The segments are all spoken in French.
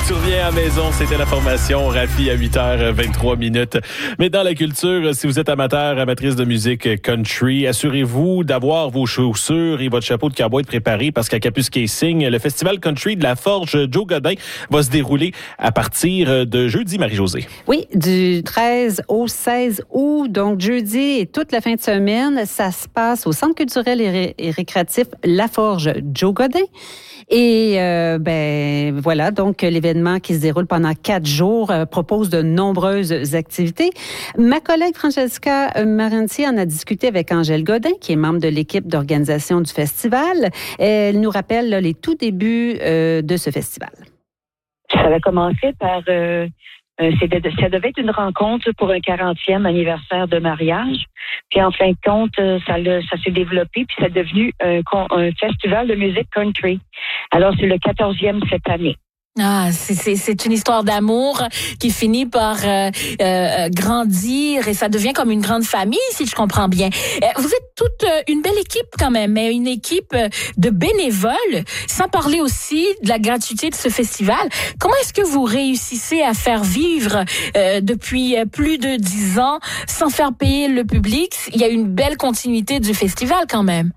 tu reviens à la maison, c'était la formation Rafi à 8h23. Mais dans la culture, si vous êtes amatrice de musique country, assurez-vous d'avoir vos chaussures et votre chapeau de cowboy préparé parce qu'à Capus Casing, le festival country de la Forge Joe Godin va se dérouler à partir de jeudi, Marie-Josée. Oui, du 13 au 16 août, donc jeudi et toute la fin de semaine, ça se passe au Centre culturel et récréatif La Forge Joe Godin. Et voilà, donc l'événement qui se déroule pendant 4 jours propose de nombreuses activités. Ma collègue Francesca Marenti en a discuté avec Angèle Godin, qui est membre de l'équipe d'organisation du festival. Elle nous rappelle les tout débuts de ce festival. Ça a commencé par... ça devait être une rencontre pour un 40e anniversaire de mariage. Puis en fin de compte, ça s'est développé, puis ça est devenu un festival de musique country. Alors, c'est le 14e cette année. Ah, c'est une histoire d'amour qui finit par grandir et ça devient comme une grande famille, si je comprends bien. Vous êtes toute une belle équipe quand même, mais une équipe de bénévoles, sans parler aussi de la gratuité de ce festival. Comment est-ce que vous réussissez à faire vivre depuis plus de 10 ans sans faire payer le public? Il y a une belle continuité du festival quand même.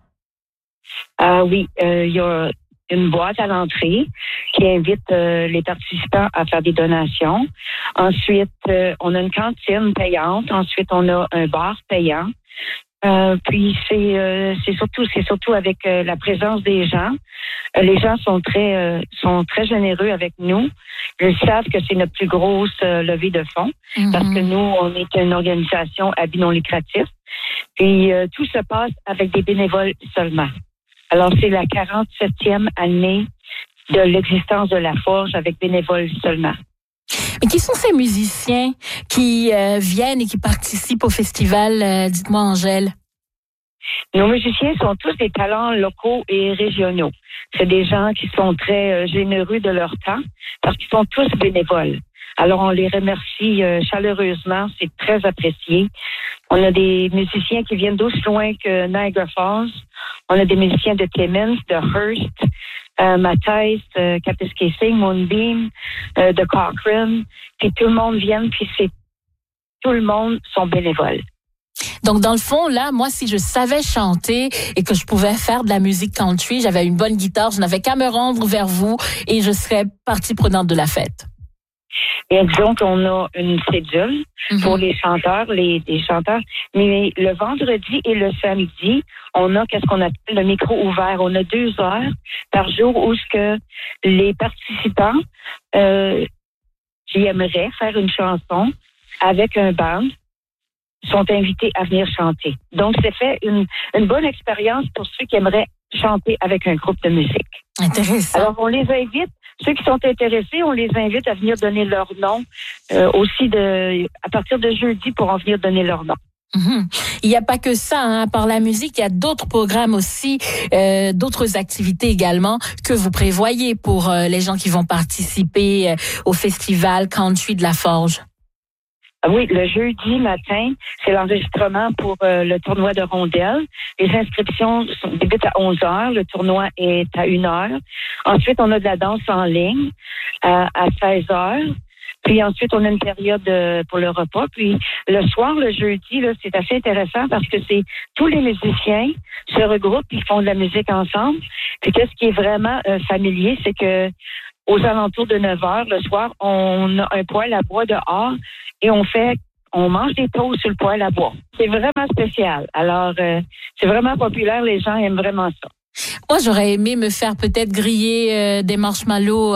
Oui, il y a une boîte à l'entrée qui invite les participants à faire des donations. Ensuite, on a une cantine payante. Ensuite, on a un bar payant. Puis c'est surtout avec la présence des gens. Les gens sont très généreux avec nous. Ils savent que c'est notre plus grosse levée de fonds parce que nous, on est une organisation à but non lucratif. Puis tout se passe avec des bénévoles seulement. Alors, c'est la 47e année de l'existence de la Forge avec bénévoles seulement. Mais qui sont ces musiciens qui viennent et qui participent au festival? Dites-moi, Angèle. Nos musiciens sont tous des talents locaux et régionaux. C'est des gens qui sont très généreux de leur temps parce qu'ils sont tous bénévoles. Alors, on les remercie chaleureusement. C'est très apprécié. On a des musiciens qui viennent d'aussi loin que Niagara Falls. On a des musiciens de Clemens, de Hearst, Matthijs, Capus Casing, Moonbeam, de Cochrane. Puis tout le monde vient, puis tout le monde sont bénévoles. Donc, dans le fond, là, moi, si je savais chanter et que je pouvais faire de la musique country, j'avais une bonne guitare, je n'avais qu'à me rendre vers vous et je serais partie prenante de la fête. Et disons qu'on a une cédule pour les chanteurs, les chanteurs. Mais le vendredi et le samedi, on a qu'est-ce qu'on appelle le micro ouvert. On a 2 heures par jour où ce que les participants qui aimeraient faire une chanson avec un band sont invités à venir chanter. Donc, c'est fait une bonne expérience pour ceux qui aimeraient chanter avec un groupe de musique. Intéressant. Alors, on les invite. Ceux qui sont intéressés, on les invite à venir donner leur nom aussi à partir de jeudi pour en venir donner leur nom. Il n'y a pas que ça, hein. Par la musique, il y a d'autres programmes aussi, d'autres activités également que vous prévoyez pour les gens qui vont participer au festival Country de la Forge. Oui, le jeudi matin, c'est l'enregistrement pour le tournoi de rondelles. Les inscriptions débutent à 11h. Le tournoi est à 1h. Ensuite, on a de la danse en ligne à 16h. Puis ensuite, on a une période pour le repas. Puis le soir, le jeudi, là, c'est assez intéressant parce que c'est tous les musiciens se regroupent, ils font de la musique ensemble. Puis qu'est-ce qui est vraiment familier, c'est que aux alentours de 9h le soir, on a un poêle à bois dehors et on mange des toasts sur le poêle à bois. C'est vraiment spécial. Alors, c'est vraiment populaire. Les gens aiment vraiment ça. Moi, j'aurais aimé me faire peut-être griller des marshmallows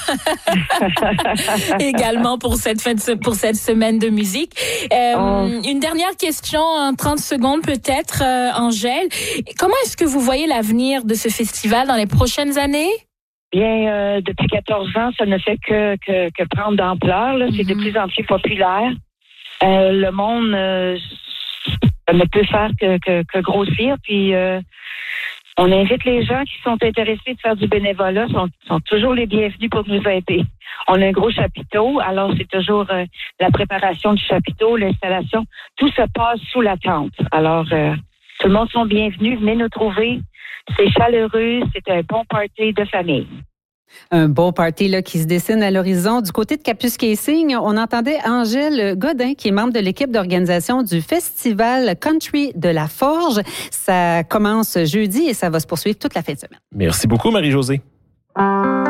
également pour cette semaine de musique. Une dernière question en 30 secondes peut-être, Angèle. Comment est-ce que vous voyez l'avenir de ce festival dans les prochaines années? Bien, depuis 14 ans, ça ne fait que prendre d'ampleur. Là. C'est de plus en plus populaire. Le monde ne peut faire que grossir. Puis, on invite les gens qui sont intéressés de faire du bénévolat, sont toujours les bienvenus pour nous aider. On a un gros chapiteau, alors c'est toujours la préparation du chapiteau, l'installation. Tout se passe sous la tente. Alors, tout le monde sont bienvenus. Venez nous trouver. C'est chaleureux. C'est un bon party de famille. Un beau party là, qui se dessine à l'horizon. Du côté de Kapuskasing, on entendait Angèle Godin, qui est membre de l'équipe d'organisation du Festival Country de la Forge. Ça commence jeudi et ça va se poursuivre toute la fin de semaine. Merci beaucoup, Marie-Josée.